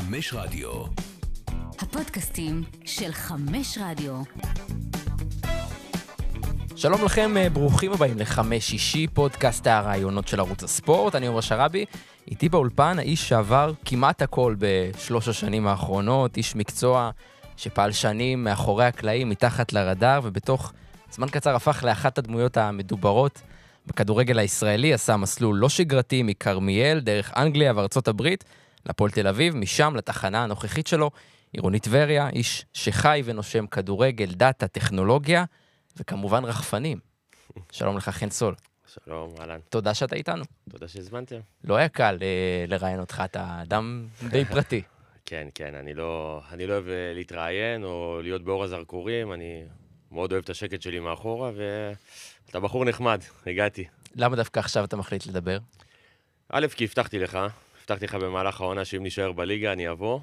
חמש רדיו. הפודקאסטים של חמש רדיו. שלום לכם, ברוכים הבאים לחמש שישי, פודקאסט הרעיונות של ערוץ הספורט. אני עומר שרבי, איתי באולפן האיש שעבר כמעט הכל בשלוש השנים האחרונות, איש מקצוע שפעל שנים מאחורי הקלעים, מתחת לרדאר, ובתוך זמן קצר הפך לאחת הדמויות המדוברות בכדורגל הישראלי, עשה מסלול לא שגרתי מקרמיאל, דרך אנגליה וארצות הברית, לפועל תל אביב, משם לתחנה הנוכחית שלו, עירוני טבריה, איש שחי ונושם כדורגל, דאטה, טכנולוגיה, וכמובן רחפנים. שלום לך, חן סול. שלום, אהלן. תודה שאתה איתנו. תודה שהזמנתם. לא היה קל לראיין אותך, אתה אדם די פרטי. כן, אני לא אוהב להתראיין או להיות באור הזרקורים, אני מאוד אוהב את השקט שלי מאחורה, ואתה בחור נחמד, הגעתי. למה דווקא עכשיו אתה מחליט לדבר? א', כי הבטחתי לך במהלך העונה שאם נשאר בליגה אני אבוא,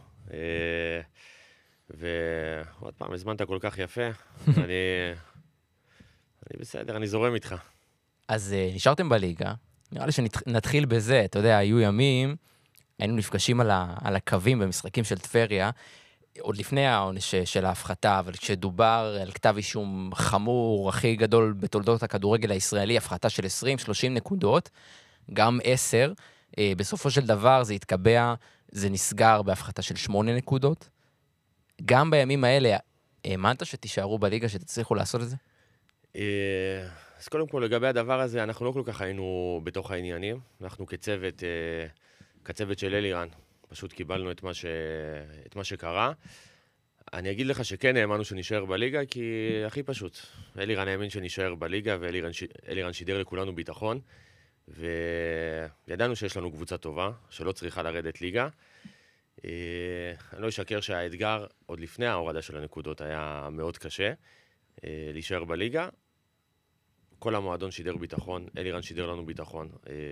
ועוד פעם, הזמנת כל כך יפה, אני בסדר, אני זורם איתך. אז נשארתם בליגה, נראה לי שנתחיל בזה, אתה יודע, היו ימים, היינו נפגשים על הקווים במשחקים של טבריה, עוד לפני העונש של ההפחתה, אבל כשדובר על כתב אישום חמור, הכי גדול בתולדות הכדורגל הישראלי, הפחתה של 20-30 נקודות, גם 10, בסופו של דבר זה התקבע, זה נסגר בהפחתה של 8 נקודות. גם בימים האלה, האמנת שתישארו בליגה, שתצליחו לעשות את זה? אז קודם כל, לגבי הדבר הזה, אנחנו לא כל כך היינו בתוך העניינים. אנחנו כצוות של אלירן, פשוט קיבלנו את מה שקרה. אני אגיד לך שכן האמנו שנשאר בליגה, כי הכי פשוט. אלירן האמין שנשאר בליגה, ואלירן שידר לכולנו ביטחון, וידענו שיש לנו קבוצה טובה, שלא צריכה לרדת ליגה. אני לא אשקר שהאתגר, עוד לפני ההורדה של הנקודות, היה מאוד קשה, להישאר בליגה. כל המועדון שידר ביטחון, אלירן שידר לנו ביטחון,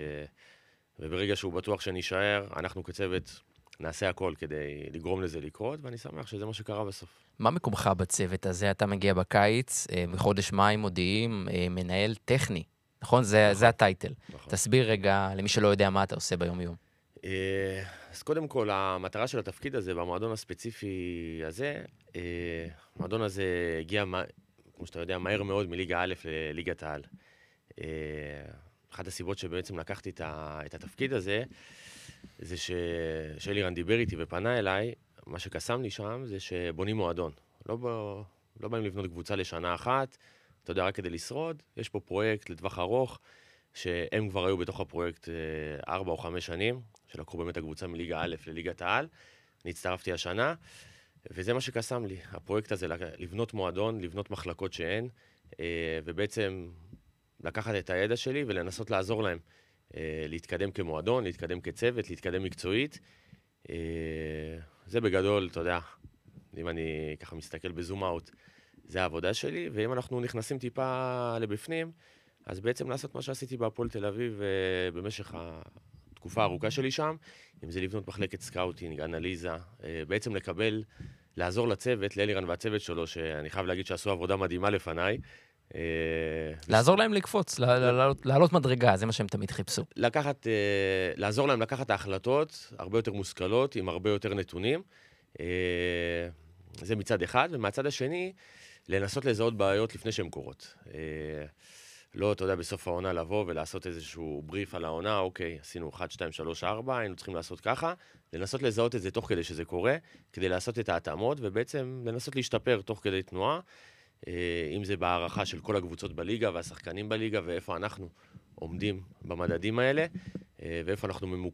וברגע שהוא בטוח שנשאר, אנחנו כצוות נעשה הכל כדי לגרום לזה לקרות, ואני שמח שזה מה שקרה בסוף. מה מקומך בצוות הזה? אתה מגיע בקיץ, מחודש מאי מודיעים, מנהל טכני, נכון? זה הטייטל. נכון. תסביר רגע למי שלא יודע מה אתה עושה ביום יום. אז קודם כל, המטרה של התפקיד הזה, במועדון הספציפי הזה, המועדון הזה הגיע, כמו שאתה יודע, מהר מאוד מליגה א' לליגת העל. אחת הסיבות שבעצם לקחתי את התפקיד הזה, זה שאלירן דיבר איתי ופנה אליי, מה שקסם לי שם זה שבונים מועדון. לא באים לבנות קבוצה לשנה אחת, אתה יודע, רק כדי לשרוד. יש פה פרויקט לטווח ארוך, שהם כבר היו בתוך הפרויקט 4 או 5 שנים, שלקחו באמת הקבוצה מליגה א' לליגת העל. אני הצטרפתי השנה, וזה מה שקסם לי. הפרויקט הזה, לבנות מועדון, לבנות מחלקות שאין, ובעצם לקחת את הידע שלי ולנסות לעזור להם להתקדם כמועדון, להתקדם כצוות, להתקדם מקצועית. זה בגדול, אתה יודע, אם אני ככה מסתכל בזום אאוט, זה העבודה שלי, ואם אנחנו נכנסים טיפה לבפנים, אז בעצם לעשות מה שעשיתי בהפועל תל אביב במשך התקופה הארוכה שלי שם, אם זה לבנות מחלקת סקאוטינג, אנליזה, בעצם לעזור לצוות, לאלירן והצוות שלו, שאני חייב להגיד שעשו עבודה מדהימה לפניי. לעזור להם לקפוץ, לעלות מדרגה, זה מה שהם תמיד חיפשו. לעזור להם לקחת את ההחלטות הרבה יותר מושכלות, עם הרבה יותר נתונים. זה מצד אחד, ומהצד השני, לנסות לזהות בעיות לפני שהן קורות. לא, אתה יודע, בסוף העונה לבוא ולעשות איזשהו בריף על העונה, אוקיי, עשינו 1, 2, 3, 4, היינו צריכים לעשות ככה, לנסות לזהות את זה תוך כדי שזה קורה, כדי לעשות את ההתאמות, ובעצם לנסות להשתפר תוך כדי תנועה, אם זה בהערכה של כל הקבוצות בליגה והשחקנים בליגה, ואיפה אנחנו עומדים במדדים האלה, ואיפה אנחנו